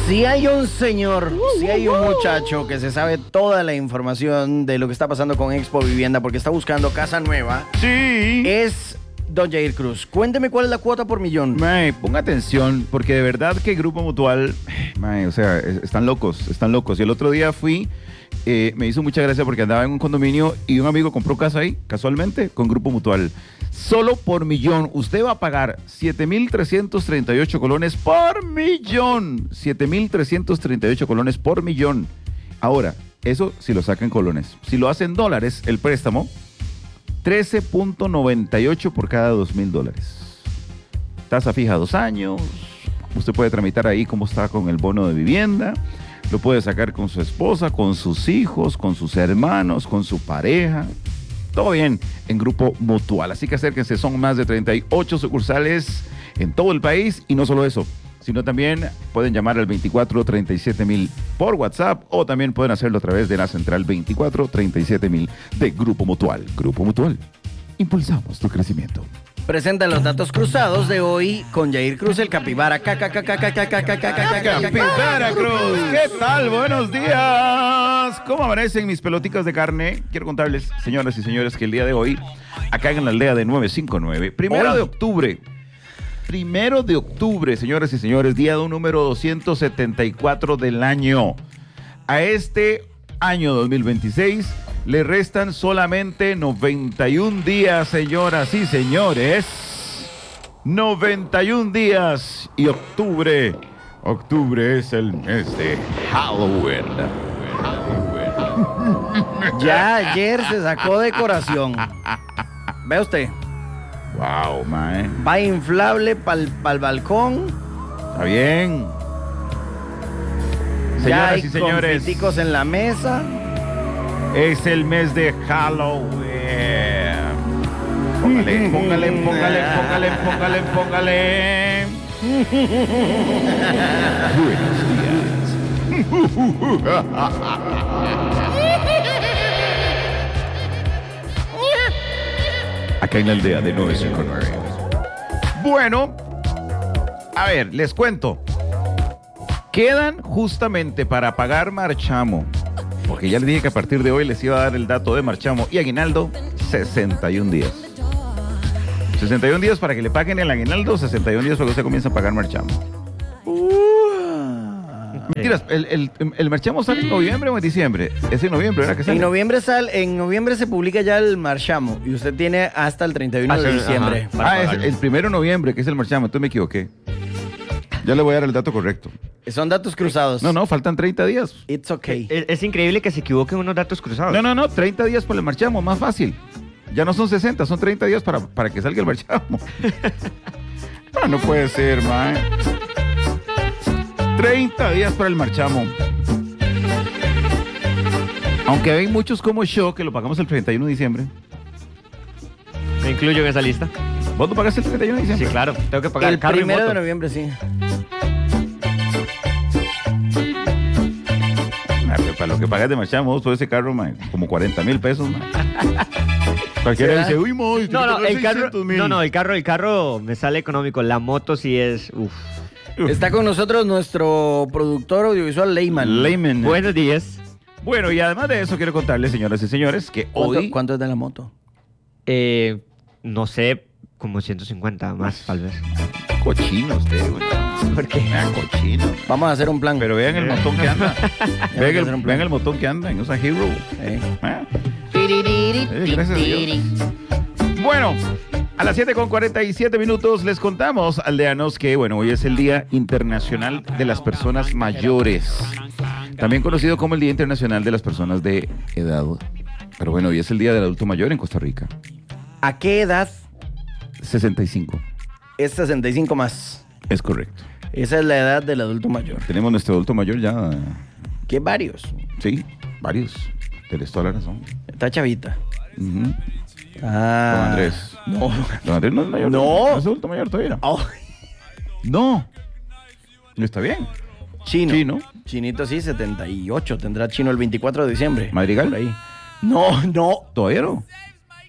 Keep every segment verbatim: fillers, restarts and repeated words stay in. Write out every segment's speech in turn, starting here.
Si hay un señor, si hay un muchacho que se sabe toda la información de lo que está pasando con Expo Vivienda porque está buscando casa nueva, sí, es don Jair Cruz. Cuénteme cuál es la cuota por millón. Mae, ponga atención, porque de verdad que Grupo Mutual, mae, o sea, es- están locos, están locos. Y el otro día fui, eh, me hizo mucha gracia porque andaba en un condominio y un amigo compró casa ahí, casualmente, con Grupo Mutual. Solo por millón, usted va a pagar siete mil trescientos treinta y ocho colones por millón. siete mil trescientos treinta y ocho colones por millón. Ahora, eso si lo sacan colones. Si lo hacen dólares, el préstamo, trece punto noventa y ocho por cada dos mil dólares. Tasa fija dos años. Usted puede tramitar ahí cómo está con el bono de vivienda. Lo puede sacar con su esposa, con sus hijos, con sus hermanos, con su pareja. Todo bien en Grupo Mutual. Así que acérquense, son más de treinta y ocho sucursales en todo el país. Y no solo eso, sino también pueden llamar al veinticuatro treinta y siete mil por WhatsApp o también pueden hacerlo a través de la central veinticuatro treinta y siete mil de Grupo Mutual. Grupo Mutual, impulsamos tu crecimiento. Presenta los datos cruzados de hoy con Jair Cruz, el capibara. Capibara Cruz, ¿qué tal? Buenos días. ¿Cómo amanecen mis peloticas de carne? Quiero contarles, señoras y señores, que el día de hoy, acá en la aldea de novecientos cincuenta y nueve, primero de octubre, primero de octubre, señoras y señores, día número doscientos setenta y cuatro del año. A este año dos mil veintiséis le restan solamente noventa y un días, señoras y señores. noventa y un días y octubre. Octubre es el mes de Halloween. Ya ayer se sacó decoración. Ve usted. Wow, man. Va inflable para el balcón. Está bien. Ya Señoras hay y señores, confiticos en la mesa. es el mes de Halloween. Póngale, póngale, póngale, póngale, póngale, póngale. Buenos días. Acá en la aldea de novecientos cincuenta y nueve. Bueno, a ver, les cuento. Quedan justamente para pagar marchamo, porque ya les dije que a partir de hoy les iba a dar el dato de marchamo y aguinaldo, sesenta y un días. sesenta y un días para que le paguen el aguinaldo, sesenta y un días para que usted comience a pagar marchamo. Mentiras, el, el, el marchamo sale en noviembre o en diciembre. Es en noviembre, ¿verdad que sale? En noviembre, sal, en noviembre se publica ya el marchamo y usted tiene hasta el treinta y uno de diciembre. Ajá. Ah, es el primero de noviembre que es el marchamo, entonces me equivoqué. Ya le voy a dar el dato correcto. Son datos cruzados. No, no, faltan treinta días. It's okay. Es, es increíble que se equivoquen unos datos cruzados. No, no, no, treinta días para el marchamo, más fácil. Ya no son sesenta, son treinta días para, para que salga el marchamo. No, no puede ser, man. treinta días para el marchamo. Aunque hay muchos como yo que lo pagamos el treinta y uno de diciembre. Me incluyo en esa lista. ¿Vos lo pagaste el treinta y uno de Sí, diciembre? claro. Tengo que pagar El carro y primero moto. de noviembre, sí. Ah, pero para lo que pagas de marchamo, vos, todo ese carro, man, como cuarenta mil pesos, man. Cualquiera ¿Será? dice, uy, mo, No, no, el carro, seiscientos mil. no, no, el carro, el carro me sale económico. La moto sí es, uf. Está con nosotros nuestro productor audiovisual, Leyman. Layman. Buenos días. Bueno, y además de eso, quiero contarles, señoras y señores, que ¿Cuánto, hoy... ¿Cuánto es de la moto? Eh, no sé, como ciento cincuenta más, tal vez. Cochino usted, güey. ¿Por qué? Ah, cochino. Vamos a hacer un plan. Pero vean el montón que anda. que vean, hacer el, un plan. vean el montón que anda en esa Hero. Eh. Ah. Eh, gracias a Dios. Bueno, a las siete con cuarenta y siete minutos les contamos, aldeanos, que bueno, hoy es el Día Internacional de las Personas Mayores. También conocido como el Día Internacional de las Personas de Edad. Pero bueno, hoy es el Día del Adulto Mayor en Costa Rica. ¿A qué edad sesenta y cinco. es sesenta y cinco más? Es correcto. Esa es la edad del adulto mayor. Tenemos nuestro adulto mayor ya. ¿Qué varios? Sí, varios. Tienes toda la razón. Está chavita. Ujú. Ah. Don Andrés. No. Don Andrés no es mayor. No. No es adulto mayor todavía. Oh, No. No está bien. Chino. Chino. Chinito sí, setenta y ocho. Tendrá Chino el veinticuatro de diciembre. Madrigal. Por ahí. No, no. ¿Todavía no?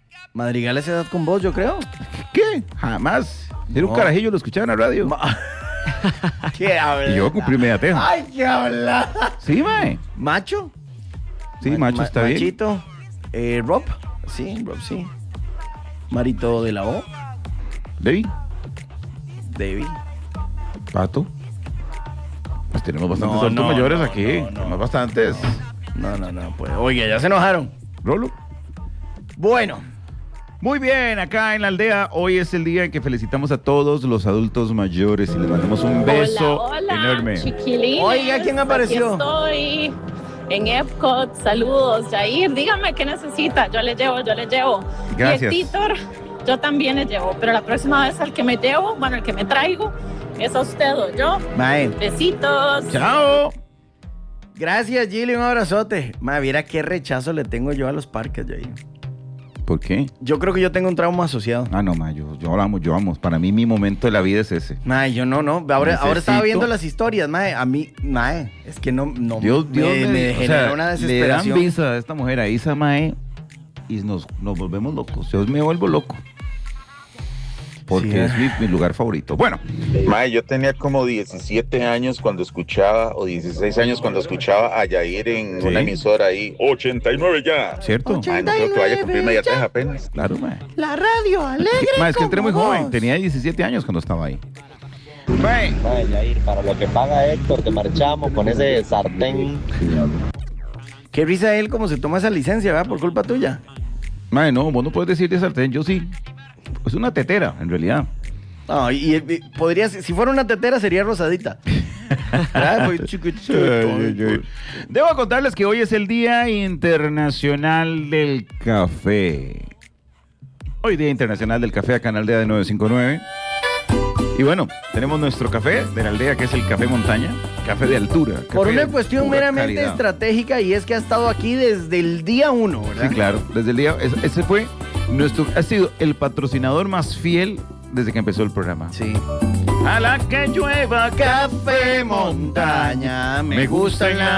Madrigal es edad con vos, yo creo. ¿Qué? Jamás. Era un No. carajillo, lo escuchaba en la radio. Ma- ¿Qué habla? Y yo cumplí inmediatez. Ay, qué habla. Sí, mae. ¿Macho? Sí, Ma- macho, ma- está bien. Machito. Eh, Rob. Sí, Rob, sí. Marito de la O. David, David. Pato. Pues tenemos bastantes No, adultos no, mayores no, aquí. no, no. Tenemos bastantes. No, no, no, pues. Oiga, ya se enojaron. Rolo. Bueno. Muy bien, acá en la aldea, hoy es el día en que felicitamos a todos los adultos mayores y les mandamos un beso hola, hola, enorme. chiquilines. Oiga, ¿quién apareció? Aquí estoy en Epcot. Saludos, Jair. Dígame qué necesita. Yo le llevo, yo le llevo. Gracias. Y Titor, yo también le llevo. Pero la próxima vez al que me llevo, bueno, el que me traigo, es a usted o yo. Mae. Besitos. Chao. Gracias, Gilly. Un abrazote. Mae, viera qué rechazo le tengo yo a los parques, Jair. ¿Por qué? Yo creo que yo tengo un trauma asociado. Ah, no, ma, yo, yo amo, yo amo. Para mí mi momento de la vida es ese. Mae, yo no, no. Ahora, ahora estaba Necesito- viendo las historias, mae. A mí, mae, es que no, no Dios, Dios me, me, me o genera sea, una le dan desesperación. visa a esta mujer, a Isa Mae, y nos, nos volvemos locos. Yo me vuelvo loco. Porque Sí, es mi, mi lugar favorito. Bueno, Mae, yo tenía como diecisiete años cuando escuchaba, o dieciséis años cuando escuchaba a Yair en Sí. una emisora ahí. ochenta y nueve ya. ¿cierto? Ocho. Mae, no creo que vaya a cumplir inmediatez ya. apenas. Claro, mae. La radio alegre. Ma, es que entré muy como joven. vos. Tenía diecisiete años cuando estaba ahí. Mae. Ay, Yair, para lo que paga Héctor, que marchamos con ese sartén. Qué risa él como se toma esa licencia, ¿verdad? Por culpa tuya. Mae, no, vos no puedes decir de sartén, yo sí. Es una tetera, en realidad. No, y, y podría, si fuera una tetera sería rosadita. ¿Verdad? Pues, chiquitito. Debo contarles que hoy es el Día Internacional del Café. Hoy Día Internacional del Café acá en la aldea de nueve cinco nueve. Y bueno, tenemos nuestro café de la aldea que es el Café Montaña, café de altura. Por café una de cuestión pura meramente calidad. estratégica y es que ha estado aquí desde el día uno, ¿verdad? Sí, claro, desde el día, ese, ese fue nuestro, ha sido el patrocinador más fiel desde que empezó el programa. Sí. A la que llueva Café Montaña, me gusta en la